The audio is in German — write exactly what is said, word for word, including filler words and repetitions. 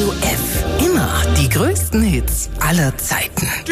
Radio F. Immer die größten Hits aller Zeiten.